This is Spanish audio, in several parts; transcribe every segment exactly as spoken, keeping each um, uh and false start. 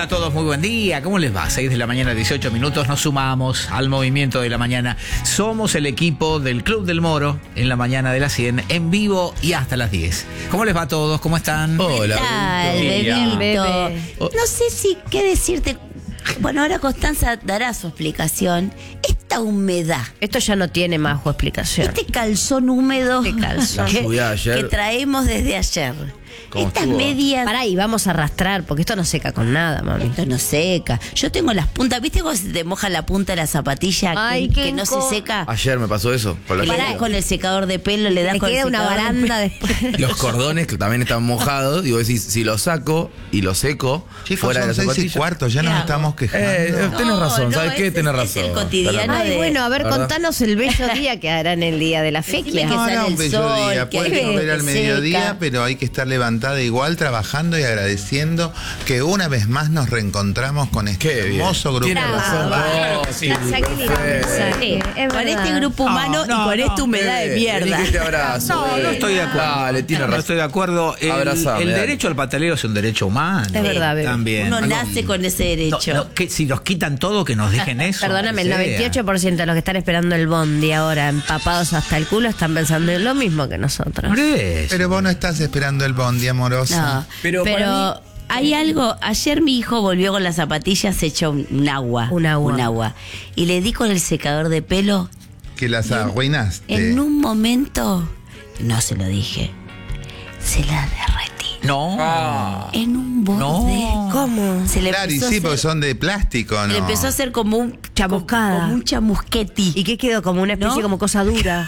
Hola a todos, muy buen día. ¿Cómo les va? seis de la mañana, dieciocho minutos. Nos sumamos al movimiento de la mañana. Somos el equipo del Club del Moro en la mañana de las cien, en vivo y hasta las diez. ¿Cómo les va a todos? ¿Cómo están? Hola. ¿Qué tal, bebito? No sé si qué decirte. Bueno, ahora Constanza dará su explicación. Esta humedad, Esto ya no tiene más explicación. este calzón húmedo Este calzón. que, La lluvia de ayer. que traemos desde ayer. ¿Cómo Estas estuvo? medias. Pará, y vamos a arrastrar, porque esto no seca con nada, mami. Esto no seca. Yo tengo las puntas. ¿Viste cuando se te moja la punta de la zapatilla Ay, que, qué que no se inco- seca? Ayer me pasó eso. Con Que la le das lluvia. con el secador de pelo, le das Le con el queda una secador de baranda pelo. después. Los cordones que también están mojados. Digo, decís, si lo saco y lo seco Chicos, fuera de la son seis y zapatilla. cuarto, ya ¿Qué nos hago? estamos quejando. Eh, eh, tenés razón, no, ¿sabes qué? ese Tenés es el razón. cotidiano. Ay, de- bueno, a ver, ¿verdad? contanos el bello día que hará en el día de la Decime fequia. que no, sale no, el un bello sol, día. que Puede hay llover al seca. mediodía, pero hay que estar levantada igual, trabajando y agradeciendo que una vez más nos reencontramos con este Qué bien. hermoso grupo. Tiene razón. Ah, Oh, sí, la saqué ni la perfecto. mensaje, es Con verdad. este grupo humano No, y con no, esta humedad de Eh, mierda. vení que te abrazo. No, no estoy de acuerdo. Dale, tiene No razón. estoy de acuerdo. El, Abrazame, el dale. derecho al pataleo es un derecho humano. Es verdad, bebé. También. Uno No, nace con ese derecho. no, que si nos quitan todo, que nos dejen eso. Perdóname, el que sea. noventa y ocho por ciento de los que están esperando el bondi ahora, empapados hasta el culo, están pensando en lo mismo que nosotros. Por eso. Pero vos no estás esperando el bondi, amorosa. No, Pero pero, para hay algo. Ayer mi hijo volvió con las zapatillas hecho un, un agua. Un agua. Un agua. Y le di con el secador de pelo. Que las arruinaste. En un momento, no se lo dije, se la derretí. No. Ah. En un borde. No. ¿Cómo? Se le Claro, y empezó, sí, a porque hacer, son de plástico, ¿no? le empezó a hacer como un Chamuscada. Como un chamusqueti. ¿Y qué quedó? Como una especie, ¿No? como cosa dura.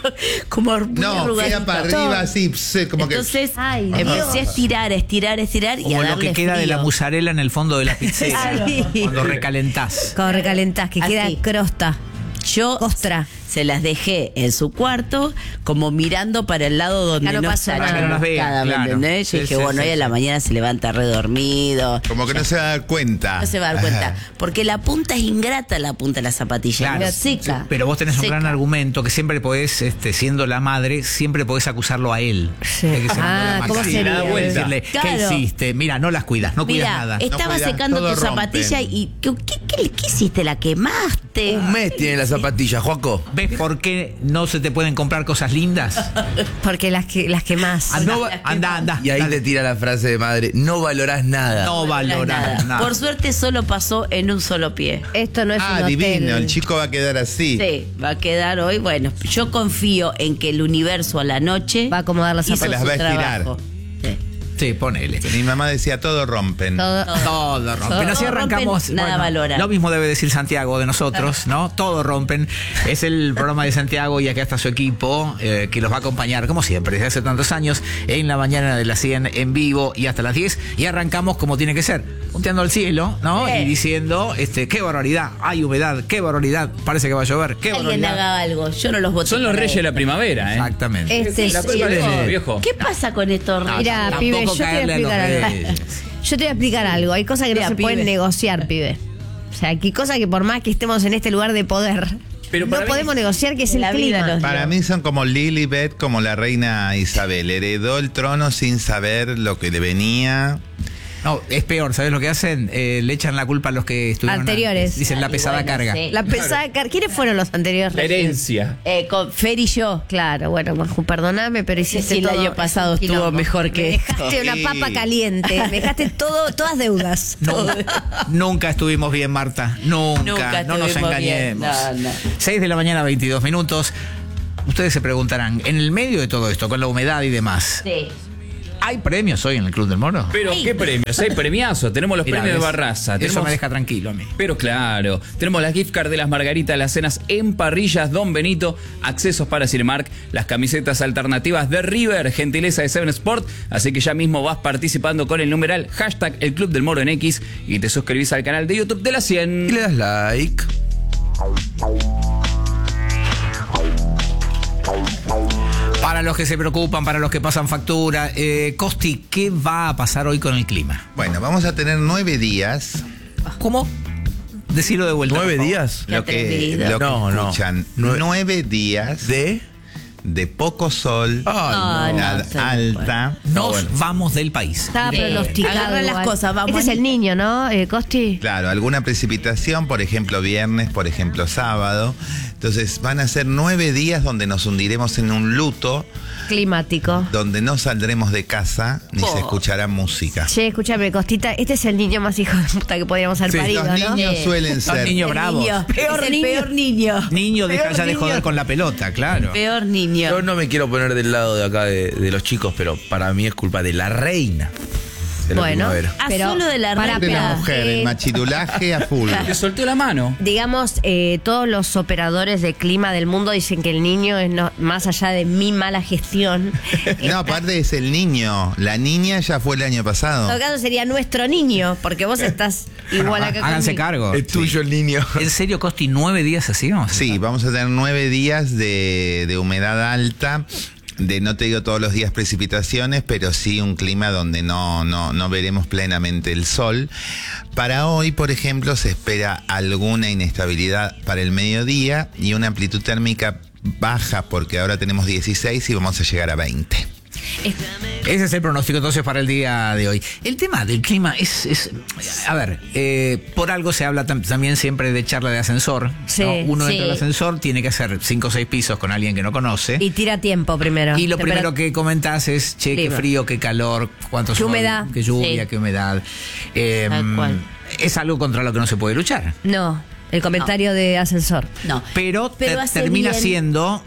como muy No, arrugadito. queda para arriba así, pse, como Entonces Ay, empecé Dios. a estirar, a estirar, a estirar y Como a lo darle que queda de la frío. musarela en el fondo de la pizzería. Claro. Cuando recalentás. Cuando recalentás, que Así. queda crosta. Yo Costra. se las dejé en su cuarto, como mirando para el lado donde Ya no no, pasa está nada. Para que no las vean, cada, ¿me claro. entendés? Yo Sí, dije, sí, bueno, sí, hoy a sí. la mañana se levanta redormido. Como que no se va a dar cuenta. No se va a dar cuenta. Porque la punta es ingrata, la punta de la zapatilla. Claro. Es seca. Pero vos tenés un Seca. gran argumento que siempre podés, este, siendo la madre, siempre podés acusarlo a él. Sí. De que se mandó Ah, la ¿cómo maxila. sería? Decirle, ¿qué Claro. hiciste? Mira, no las cuidas, no cuidas Mira, nada. estaba cuidas, secando todo tu rompen. zapatilla y ¿qué, qué, qué- qué hiciste? ¿La quemaste? Un mes tiene la zapatilla, Joaco. ¿Ves por qué no se te pueden comprar cosas lindas? Porque las que, las que más. Anda, No va- anda, anda. Y ahí Dale. te tira la frase de madre, no valorás nada. No valorás Nada. nada. Por suerte solo pasó en un solo pie. Esto no es Ah, un hotel. divino, el chico va a quedar así. Sí, va a quedar hoy. Bueno, yo confío en que el universo a la noche Va a acomodar las hizo zapatillas. su Se las va a estirar. trabajo. Sí. Sí, ponele. Mi mamá decía, todo rompen. Todo- Todo rompen. Todo Así arrancamos. rompen, nada valoran. Lo mismo debe decir Santiago de nosotros, ¿no? Todo rompen. Es el programa de Santiago y acá está su equipo eh, que los va a acompañar, como siempre, desde hace tantos años, en la mañana de las cien en vivo y hasta las diez. Y arrancamos como tiene que ser, punteando al cielo, ¿no? Sí. Y diciendo, este, qué barbaridad, hay humedad, qué barbaridad, parece que va a llover, qué Alguien barbaridad. haga algo. Yo no los voté. Son los para reyes de eso. la primavera, ¿eh? Exactamente. Este La es- culpa es eh, de viejo. ¿Qué pasa con estos reyes? Mira, Tampoco pibe, yo te voy a caerle a los explicar algo. reyes. Yo te voy a explicar algo. Hay cosas que Mira, no se pibe. pueden negociar, pibe. O sea, hay cosas que por más que estemos en este lugar de poder, Pero no para mí- podemos negociar, que es el La vida clima. los- Para mí son como Lilibet, como la reina Isabel. Heredó el trono sin saber lo que le venía. No, es peor, ¿sabes lo que hacen? Eh, le echan la culpa a los que estuvieron Anteriores. antes. Dicen la Y pesada bueno, carga. sí. La pesada car- ¿Quiénes fueron los anteriores La reyes? herencia. Eh, con Fer y yo. Claro, bueno, Maju, perdóname, pero hiciste Sí, el todo- año pasado un estuvo quilombo. mejor que Me esto. dejaste una Sí. papa caliente, me dejaste todo, todas deudas. No, nunca estuvimos bien, Marta. Nunca. Nunca no nos estuvimos bien. engañemos. No, no. seis de la mañana, veintidós minutos. Ustedes se preguntarán, en el medio de todo esto, con la humedad y demás, Sí. ¿hay premios hoy en el Club del Moro? Pero, ¿qué premios? Hay premiazos. Tenemos los Mirá, premios de ¿ves? Barraza. Eso Tenemos... me deja tranquilo a mí. Pero claro, tenemos las gift cards de las Margaritas, las cenas en parrillas Don Benito, accesos para Cinemark, las camisetas alternativas de River, gentileza de Seven Sport, así que ya mismo vas participando con el numeral hashtag el Club del Moro en X y te suscribís al canal de YouTube de la Y cien. le das like. Para los que se preocupan, para los que pasan factura, eh, Costi, ¿qué va a pasar hoy con el clima? Bueno, vamos a tener nueve días. ¿Cómo? Decirlo de vuelta. ¿Nueve por favor. días? Qué Lo que, atrevido. lo que No, no. escuchan. Nueve- Nueve días ¿De? de poco sol, Ay, no, humedad no, alta. Nos bueno. vamos del país. Estaba Sí. pronosticado. Agarra las igual. cosas, vamos. Este es el niño, ¿no, eh, Costi? Claro, alguna precipitación, por ejemplo, viernes, por ejemplo, sábado. Entonces van a ser nueve días donde nos hundiremos en un luto, Climático. donde no saldremos de casa ni Oh. se escuchará música. Che, escúchame, Costita, este es el niño más hijo de puta que podríamos haber Sí, parido, Los ¿no? niños Sí. suelen Son ser... niños El bravos. niño. Peor Es el niño. peor niño. Niño, deja Peor ya de niño. joder con la pelota, claro. Peor niño. Yo no me quiero poner del lado de acá de, de los chicos, pero para mí es culpa de la reina de la Bueno. primavera. Ah, Pero solo de la para- de la reina. mujer, Eh, el machirulaje a full. Le soltó la mano. Digamos, eh, todos los operadores de clima del mundo dicen que el niño es no- más allá de mi mala gestión. No, aparte es el niño. La niña ya fue el año En pasado. todo caso sería nuestro niño, porque vos estás igual acá Háganse conmigo. cargo. Es tuyo el niño. ¿En serio, Costi, nueve días así vamos? a Sí, estar? vamos a tener nueve días de, de humedad alta. De no te digo todos los días precipitaciones, pero sí un clima donde no, no, no veremos plenamente el sol. Para hoy, por ejemplo, se espera alguna inestabilidad para el mediodía y una amplitud térmica baja, porque ahora tenemos dieciséis y vamos a llegar a veinte. Ese es el pronóstico entonces para el día de hoy. El tema del clima es, es a ver, eh, por algo se habla tam- también siempre de charla de ascensor. Sí, ¿no? Uno sí. entra al ascensor, tiene que hacer cinco o seis pisos con alguien que no conoce. Y tira tiempo primero. Y lo Tempera- primero que comentás es, che, qué Clima. frío, qué calor, cuánto Qué sol, humedad. qué lluvia, Sí. qué humedad. Eh, Tal cual. es algo contra lo que no se puede luchar. No, el comentario de ascensor. No. Pero, Pero ter- hace termina bien. siendo...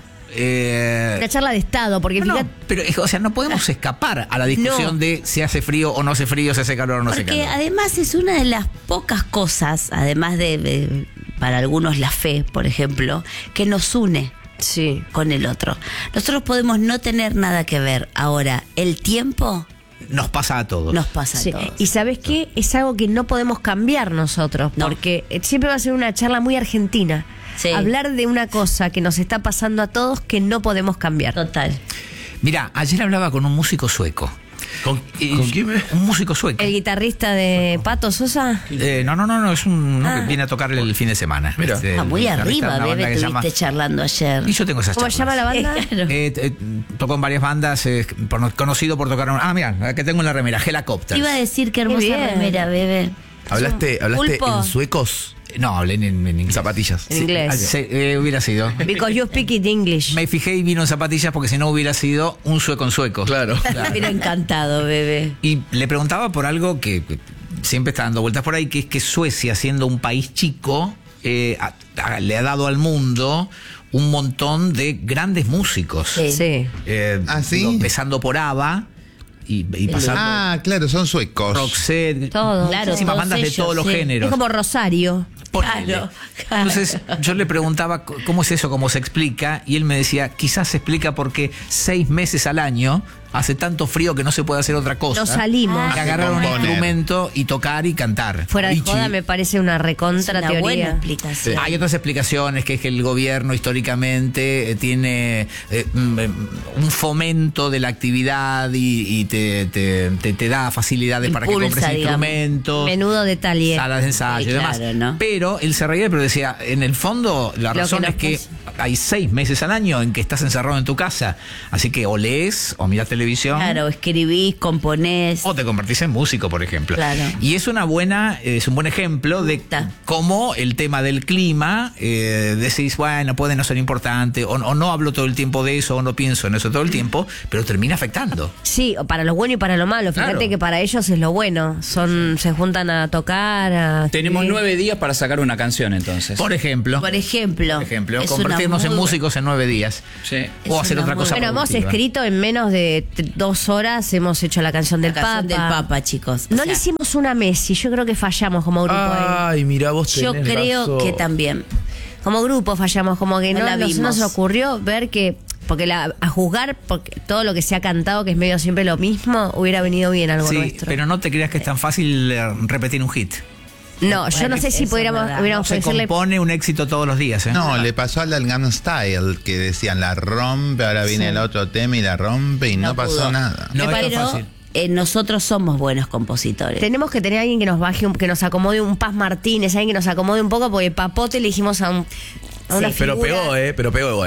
eh, La charla de Estado, porque no, fíjate. pero o sea, no podemos escapar a la discusión No. de si hace frío o no hace frío, si hace calor o no hace Porque calor. además es una de las pocas cosas, además de, de- para algunos la fe, por ejemplo, que nos une Sí. con el otro. Nosotros podemos no tener nada que ver. Ahora, el tiempo Nos pasa a todos. nos pasa Sí. a todos. Y ¿sabes qué? Es algo que no podemos cambiar nosotros, No. porque eh, siempre va a ser una charla muy argentina. Sí. Hablar de una cosa que nos está pasando a todos que no podemos cambiar. Total. Mira, ayer hablaba con un músico sueco. ¿Con, Y- ¿con quién me? Un músico sueco. ¿El guitarrista de Pato Sosa? Eh, no, no, no, no, es un uno Ah. que viene a tocar el fin de semana. Mira. Este, Ah, muy guitarrista de arriba, una banda bebé, que se estuviste llama- charlando ayer. Y yo tengo esas ¿Cómo se llama charlas. la banda? Claro. Eh, eh, tocó en varias bandas, eh, por- conocido por tocar. Ah, mira, la que tengo en la remera, Helicopters. Te iba a decir qué hermosa bien. remera, bebé. ¿Hablaste, hablaste Pulpo. en suecos? No, hablé en, en inglés. Zapatillas. En inglés. Ah, sí, eh, hubiera sido. Because you speak it English. Me fijé y vino en zapatillas porque si no hubiera sido un sueco en sueco. Claro. Pero encantado, bebé. Y le preguntaba por algo que que siempre está dando vueltas por ahí, que es que Suecia, siendo un país chico, eh, a- a- le ha dado al mundo un montón de grandes músicos. Sí. Sí. Eh, ¿Ah, sí? digo, empezando por ABBA y, y pasando Ah, claro, son suecos. Roxette, Todo. Claro, muchísimas todos bandas de ellos, todos los sí. géneros. Es como Rosario. Ponele. Claro, claro. Entonces yo le preguntaba c- cómo es eso, cómo se explica, y él me decía, quizás se explica porque seis meses al año hace tanto frío que no se puede hacer otra cosa. No salimos. Que agarrar un Componer. instrumento y tocar y cantar. Fuera de Richie. joda me parece una Es recontra una buena teoría. explicación. Hay otras explicaciones, que es que el gobierno históricamente eh, tiene eh, mm, eh, un fomento de la actividad y, y te, te, te- te da facilidades para que Impulsa, compres digamos. instrumentos. Menudo detalle. Salas de ensayo Sí, y demás. claro, ¿no? Pero él se reía, pero decía, en el fondo, la Lo razón que es nos que pasa. hay seis meses al año en que estás encerrado en tu casa. Así que o lees o miras televisión. Claro, escribís, componés. O te convertís en músico, por ejemplo. Claro. Y es una buena, es un buen ejemplo de Está. cómo el tema del clima, eh, decís, bueno, puede no ser importante, o, o no hablo todo el tiempo de eso, o no pienso en eso todo el tiempo, pero termina afectando. Sí, para lo bueno y para lo malo. Fíjate Claro. que para ellos es lo bueno. Son, se juntan a tocar. A Tenemos escribir. nueve días para sacar una canción entonces. Por ejemplo, Por ejemplo. por ejemplo, es convertirnos una en muy- músicos en nueve días. Sí. O Es hacer una otra muy- cosa. Bueno, hemos productiva. escrito en menos de t- dos horas, hemos hecho la canción del La canción Papa. del Papa, chicos. O No le sea, hicimos una Messi, yo creo que fallamos como grupo. ahí. Ay, mira, vos Yo tenés creo razón. que también. Como grupo fallamos, como que No no, la nos, vimos. nos ocurrió ver que, porque la, a juzgar porque todo lo que se ha cantado, que es medio siempre lo mismo, hubiera venido bien algo Sí, nuestro. pero no te creas que es tan fácil eh, repetir un hit. no, yo Bueno, no sé si eso pudiéramos, es verdad. hubiéramos Se decirle. compone un éxito todos los días. ¿eh? No, le pasó al Gangnam Style, que decían la rompe, ahora viene el otro tema y la rompe y no, No pasó pudo. nada. No, esto es Pero fácil. eh, nosotros somos buenos compositores. Tenemos que tener a alguien que nos baje, un- que nos acomode un Paz Martínez, alguien que nos acomode un poco, porque Papote le dijimos a, un, a una Sí, figura. Pero pegó, ¿eh? Pero pegó igual.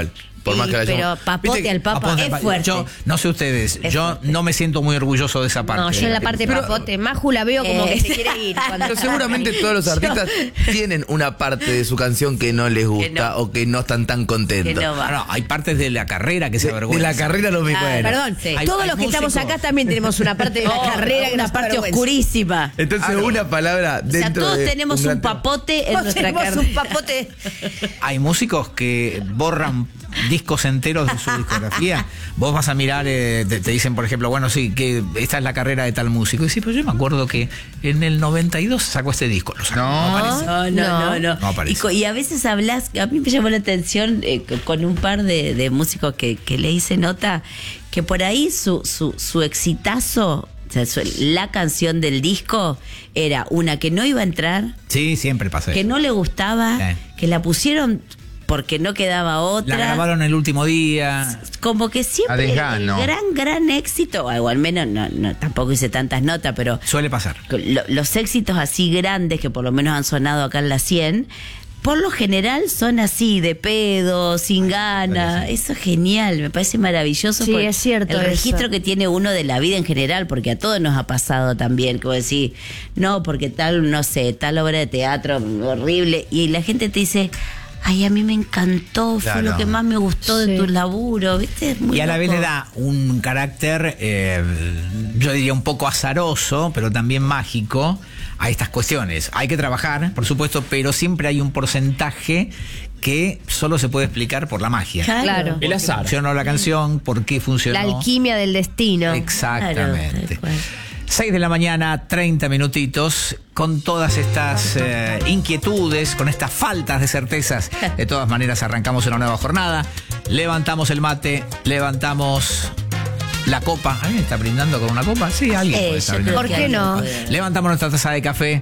Por Sí, más que la pero hayamos- papote Viste al que- papa Papote, es pa- fuerte. Yo no sé ustedes, Es yo fuerte. no me siento muy orgulloso de esa parte. No, yo en la parte Pero- papote, Maju la veo como Eh. que se quiere ir. cuando- Pero seguramente todos los artistas tienen una parte de su canción que no les gusta no. o que no están tan contentos. Que no va. Ah, no, hay partes de la carrera que se De, de avergüenzan. la carrera no me Ah, bueno. Perdón, Sí. Hay- todos hay los que estamos músicos. acá también tenemos una parte de la Oh, carrera que una nos parte avergüenza. oscurísima. Entonces Claro. una palabra O sea, dentro todos de tenemos gran un tema. papote en Todos nuestra tenemos carrera. un papote. Hay músicos que borran discos enteros de su discografía. Vos vas a mirar, eh, te, te dicen, por ejemplo, bueno, sí, que esta es la carrera de tal músico. Y sí, pero yo me acuerdo que en el noventa y dos sacó este disco. Lo sacó, No. aparece. No, no, no, no. No aparece. y, co- y a veces hablas, a mí me llamó la atención eh, c- con un par de, de músicos que, que le hice nota que por ahí su, su, su exitazo, o sea, su- la canción del disco era una que no iba a entrar, Sí, siempre pasa que eso. no le gustaba, Sí. que la pusieron porque no quedaba otra. La grabaron el último día. Como que A siempre el desgano. gran, gran éxito, o al menos no, no, tampoco hice tantas notas, pero Suele pasar. lo- los éxitos así grandes que por lo menos han sonado acá en la cien, por lo general son así, de pedo, sin gana. Eso es genial, me parece maravilloso. Sí, por es cierto El eso. registro que tiene uno de la vida en general, porque a todos nos ha pasado también, como decir, no, porque tal, no sé, tal obra de teatro horrible, y la gente te dice, ay, a mí me encantó, fue Claro. lo que más me gustó de Sí. tu laburo, ¿viste? Es muy Y a la vez loco. le da un carácter, eh, yo diría un poco azaroso, pero también mágico a estas cuestiones. Hay que trabajar, por supuesto, pero siempre hay un porcentaje que solo se puede explicar por la magia. Claro. El azar. Funcionó la canción, por qué funcionó. La alquimia del destino. Exactamente. Claro, tal cual. seis de la mañana, treinta minutitos, con todas estas eh, inquietudes, con estas faltas de certezas. De todas maneras, arrancamos una nueva jornada. Levantamos el mate, levantamos la copa. ¿Alguien está brindando con una copa? Sí, alguien Eh, puede estar yo brindando. ¿Por creo qué que no? alguien puede. Levantamos nuestra taza de café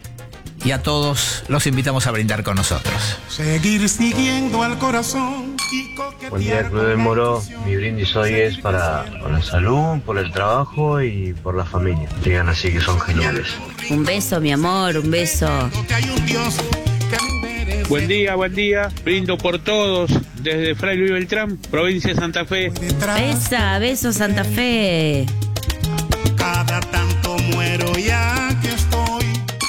y a todos los invitamos a brindar con nosotros. Seguir siguiendo al corazón y coquetear. Buen día, Club del Moro. Mi brindis hoy es para, por la salud, por el trabajo y por la familia. Digan así que son geniales. Un beso, mi amor, un beso. Que hay un Dios que me merece. Buen día, buen día. Brindo por todos desde Fray Luis Beltrán, provincia de Santa Fe. Detrás, Besa, beso, Santa Fe. cada tanto muero ya que estoy.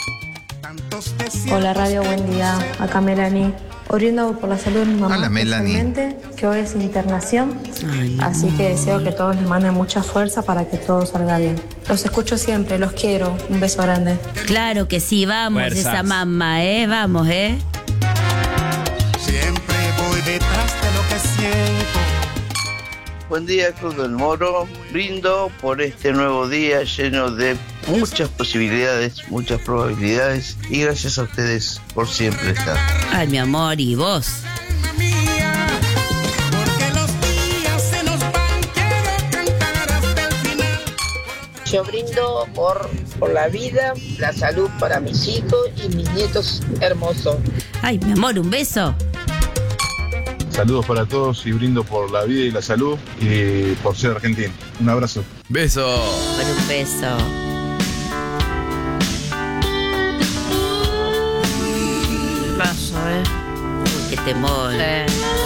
Tantos desiertos. Hola Radio, buen día. Acá Melanie. Oriendo por la salud de mi mamá, Hola, Melanie. especialmente, que hoy es internación. Ay, mi Así que deseo que todos les manden mucha fuerza para que todo salga bien. Los escucho siempre, los quiero. Un beso grande. Claro que sí, vamos, Fuerzas. esa mamá, ¿eh? Vamos, ¿eh? Siempre voy detrás de lo que siento. Buen día, Cruz del Moro. Brindo por este nuevo día lleno de muchas posibilidades, muchas probabilidades y gracias a ustedes por siempre estar. Ay, mi amor, y vos. Mía, porque los días se nos van, quiero cantar hasta el final. Yo brindo por, por la vida, la salud para mis hijos y mis nietos hermosos. Ay, mi amor, un beso. Saludos para todos y brindo por la vida y la salud y por ser argentino. Un abrazo. Beso. Por un beso. Paso, ¿eh? Uy, qué temor. Sí.